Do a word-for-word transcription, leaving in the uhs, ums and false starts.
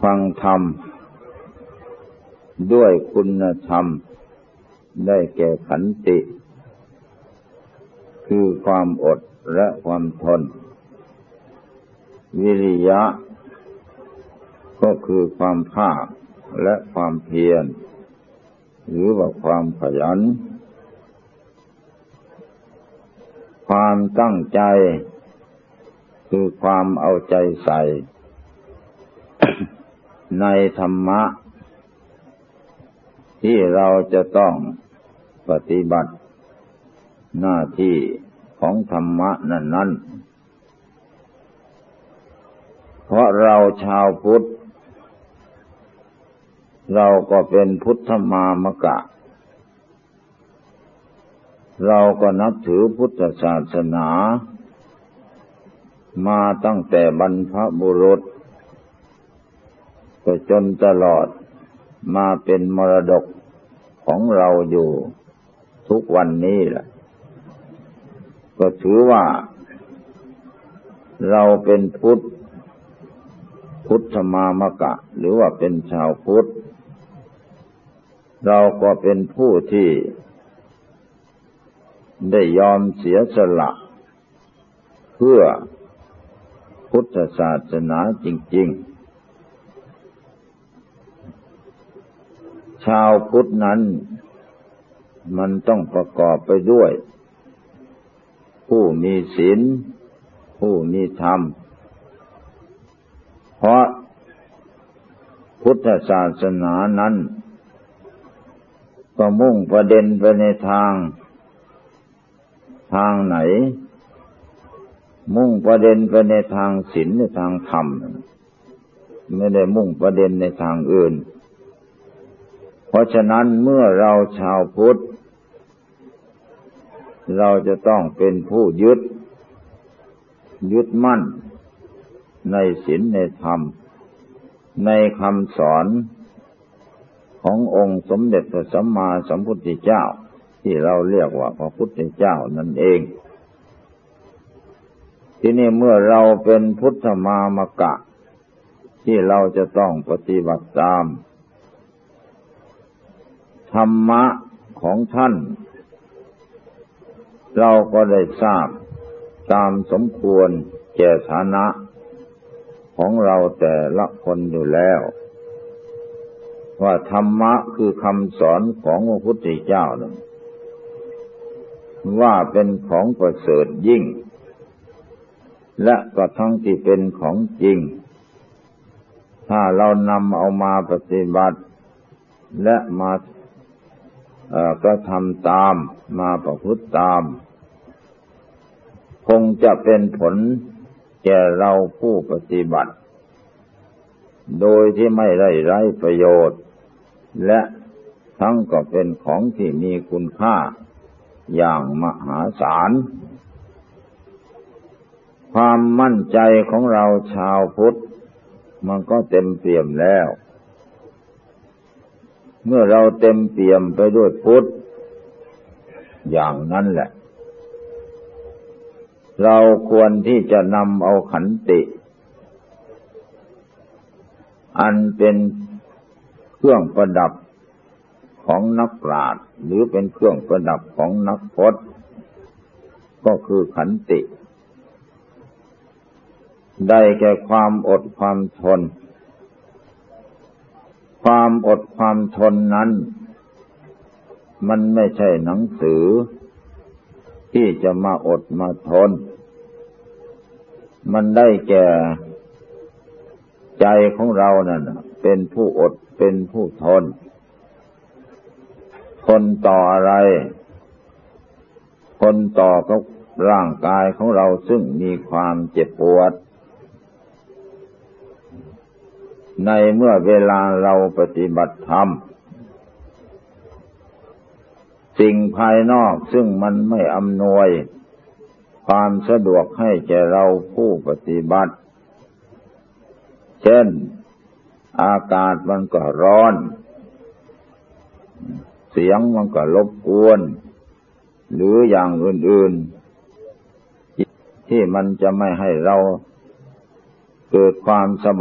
ฟังธรรมด้วยคุณธรรมได้แก่ขันติคือความอดและความทนวิริยะก็คือความภาคและความเพียรหรือว่าความขยันความตั้งใจคือความเอาใจใส่ ในธรรมะที่เราจะต้องปฏิบัติหน้าที่ของธรรมะนั้นๆเพราะเราชาวพุทธเราก็เป็นพุทธมามกะเราก็นับถือพุทธศาสนามาตั้งแต่บรรพบุรุษก็จนตลอดมาเป็นมรดกของเราอยู่ทุกวันนี้แหละก็ถือว่าเราเป็นพุทธพุทธมามกะหรือว่าเป็นชาวพุทธเราก็เป็นผู้ที่ได้ยอมเสียสละเพื่อพุทธศาสนาจริงๆชาวพุทธนั้นมันต้องประกอบไปด้วยผู้มีศีลผู้มีธรรมเพราะพุทธศาสนานั้นก็มุ่งประเด็นไปในทางทางไหนมุ่งประเด็นไปในทางศีลในทางธรรมไม่ได้มุ่งประเด็นในทางอื่นเพราะฉะนั้นเมื่อเราชาวพุทธเราจะต้องเป็นผู้ยึดยึดมั่นในศีลในธรรมในคำสอนขององค์สมเด็จพระสัมมาสัมพุทธเจ้าที่เราเรียกว่าพระพุทธเจ้านั่นเองทีนี้เมื่อเราเป็นพุทธมามกะที่เราจะต้องปฏิบัติตามธรรมะของท่านเราก็ได้ทราบตามสมควรแก่ฐานะของเราแต่ละคนอยู่แล้วว่าธรรมะคือคำสอนของพระพุทธเจ้านั้นว่าเป็นของประเสริฐยิ่งและก็ทั้งที่เป็นของจริงถ้าเรานำเอามาปฏิบัติและมากระทำตามมาประพฤติตามคงจะเป็นผลแก่เราผู้ปฏิบัติโดยที่ไม่ได้ไร้ประโยชน์และทั้งก็เป็นของที่มีคุณค่าอย่างมหาศาลความมั่นใจของเราชาวพุทธมันก็เต็มเปี่ยมแล้วเมื่อเราเต็มเปี่ยมไปด้วยพุทธอย่างนั้นแหละเราควรที่จะนำเอาขันติอันเป็นเครื่องประดับของนักปราชญ์หรือเป็นเครื่องประดับของนักพจน์ก็คือขันติได้แก่ความอดความทนความอดความทนนั้นมันไม่ใช่หนังสือที่จะมาอดมาทนมันได้แก่ใจของเรานั่นเป็นผู้อดเป็นผู้ทนทนต่ออะไรทนต่อกับร่างกายของเราซึ่งมีความเจ็บปวดในเมื่อเวลาเราปฏิบัติธรรมสิ่งภายนอกซึ่งมันไม่อำนวยความสะดวกให้แก่เราผู้ปฏิบัติเช่นอากาศมันก็ร้อนเสียงมันก็รบกวนหรืออย่างอื่นๆที่มันจะไม่ให้เราเกิดความสบาย